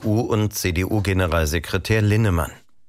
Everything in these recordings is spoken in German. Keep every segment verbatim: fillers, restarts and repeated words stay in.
U- und C D U-Generalsekretär Linnemann.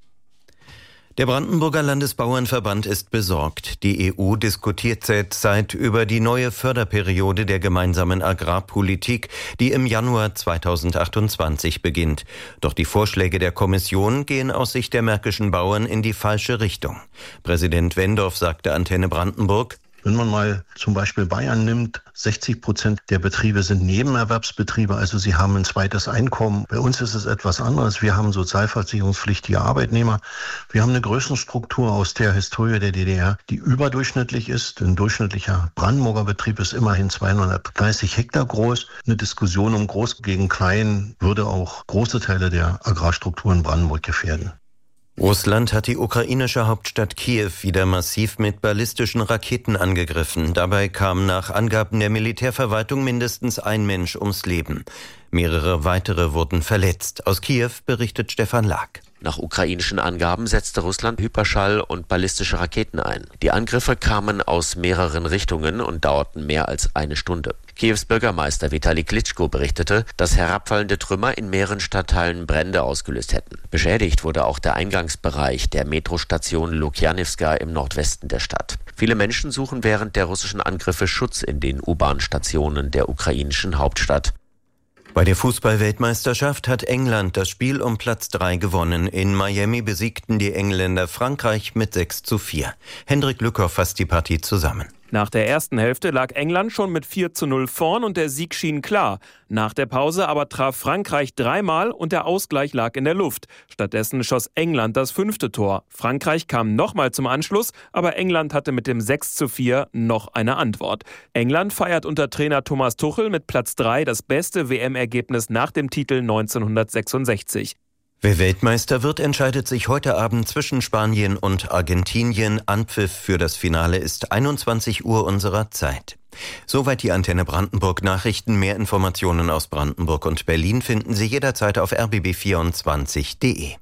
Der Brandenburger Landesbauernverband ist besorgt. Die E U diskutiert derzeit über die neue Förderperiode der gemeinsamen Agrarpolitik, die im Januar zweitausendachtundzwanzig beginnt. Doch die Vorschläge der Kommission gehen aus Sicht der märkischen Bauern in die falsche Richtung. Präsident Wendorf sagte Antenne Brandenburg: Wenn man mal zum Beispiel Bayern nimmt, sechzig Prozent der Betriebe sind Nebenerwerbsbetriebe, also sie haben ein zweites Einkommen. Bei uns ist es etwas anderes. Wir haben sozialversicherungspflichtige Arbeitnehmer. Wir haben eine Größenstruktur aus der Historie der D D R, die überdurchschnittlich ist. Ein durchschnittlicher Brandenburger Betrieb ist immerhin zweihundertdreißig Hektar groß. Eine Diskussion um Groß gegen Klein würde auch große Teile der Agrarstruktur in Brandenburg gefährden. Russland hat die ukrainische Hauptstadt Kiew wieder massiv mit ballistischen Raketen angegriffen. Dabei kam nach Angaben der Militärverwaltung mindestens ein Mensch ums Leben. Mehrere weitere wurden verletzt. Aus Kiew berichtet Stefan Lag. Nach ukrainischen Angaben setzte Russland Hyperschall- und ballistische Raketen ein. Die Angriffe kamen aus mehreren Richtungen und dauerten mehr als eine Stunde. Kiews Bürgermeister Vitali Klitschko berichtete, dass herabfallende Trümmer in mehreren Stadtteilen Brände ausgelöst hätten. Beschädigt wurde auch der Eingangsbereich der Metrostation Lukjanivska im Nordwesten der Stadt. Viele Menschen suchen während der russischen Angriffe Schutz in den U-Bahn-Stationen der ukrainischen Hauptstadt. Bei der Fußball-Weltmeisterschaft hat England das Spiel um Platz drei gewonnen. In Miami besiegten die Engländer Frankreich mit sechs zu vier. Hendrik Lückhoff fasst die Partie zusammen. Nach der ersten Hälfte lag England schon mit vier zu null vorn und der Sieg schien klar. Nach der Pause aber traf Frankreich dreimal und der Ausgleich lag in der Luft. Stattdessen schoss England das fünfte Tor. Frankreich kam nochmal zum Anschluss, aber England hatte mit dem sechs zu vier noch eine Antwort. England feiert unter Trainer Thomas Tuchel mit Platz drei das beste W M-Ergebnis nach dem Titel neunzehnhundertsechsundsechzig. Wer Weltmeister wird, entscheidet sich heute Abend zwischen Spanien und Argentinien. Anpfiff für das Finale ist einundzwanzig Uhr unserer Zeit. Soweit die Antenne Brandenburg Nachrichten. Mehr Informationen aus Brandenburg und Berlin finden Sie jederzeit auf r b b vierundzwanzig punkt de.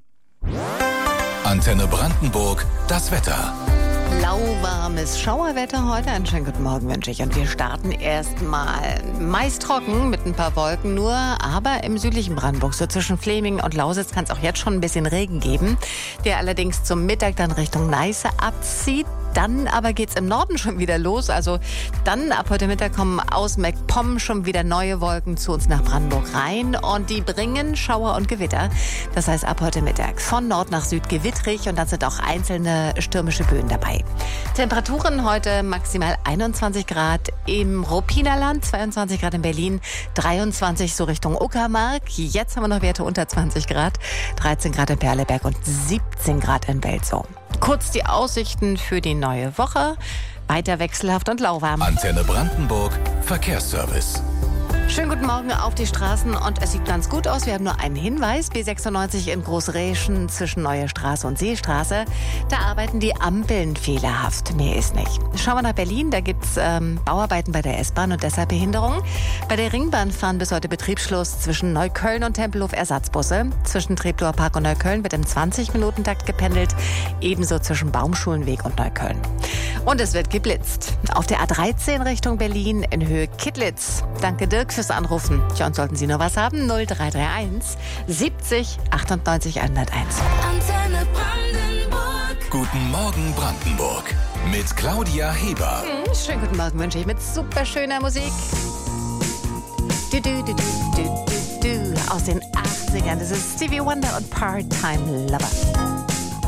Antenne Brandenburg, das Wetter. Lauwarmes Schauerwetter heute. Einen schönen guten Morgen wünsche ich. Und wir starten erstmal meist trocken mit ein paar Wolken nur. Aber im südlichen Brandenburg, so zwischen Fleming und Lausitz, kann es auch jetzt schon ein bisschen Regen geben, der allerdings zum Mittag dann Richtung Neiße abzieht. Dann aber geht's im Norden schon wieder los. Also dann ab heute Mittag kommen aus MacPom schon wieder neue Wolken zu uns nach Brandenburg rein. Und die bringen Schauer und Gewitter. Das heißt ab heute Mittag von Nord nach Süd gewittrig. Und dann sind auch einzelne stürmische Böen dabei. Temperaturen heute maximal einundzwanzig Grad im Ruppiner-Land, zweiundzwanzig Grad in Berlin, dreiundzwanzig so Richtung Uckermark. Jetzt haben wir noch Werte unter zwanzig Grad, dreizehn Grad in Perleberg und siebzehn Grad in Belzow. Kurz die Aussichten für die neue Woche. Weiter wechselhaft und lauwarm. Antenne Brandenburg, Verkehrsservice. Schönen guten Morgen auf die Straßen und es sieht ganz gut aus. Wir haben nur einen Hinweis. B sechsundneunzig in Großräschen zwischen Neue Straße und Seestraße. Da arbeiten die Ampeln fehlerhaft. Mehr ist nicht. Schauen wir nach Berlin. Da gibt es ähm, Bauarbeiten bei der S-Bahn und deshalb Behinderung. Bei der Ringbahn fahren bis heute Betriebsschluss zwischen Neukölln und Tempelhof Ersatzbusse. Zwischen Treptower Park und Neukölln wird im zwanzig-Minuten-Takt gependelt. Ebenso zwischen Baumschulenweg und Neukölln. Und es wird geblitzt. Auf der A dreizehn Richtung Berlin in Höhe Kittlitz. Danke Dirk fürs Anrufen. Ja, und sollten Sie noch was haben, null drei drei eins siebzig achtundneunzig hunderteins. Antenne Brandenburg. Guten Morgen Brandenburg. Mit Claudia Heber. Hm, schönen guten Morgen wünsche ich mit super schöner Musik. Du, du, du, du, du, du, du. Aus den achtzigern. Das ist Stevie Wonder und Part-Time Lover.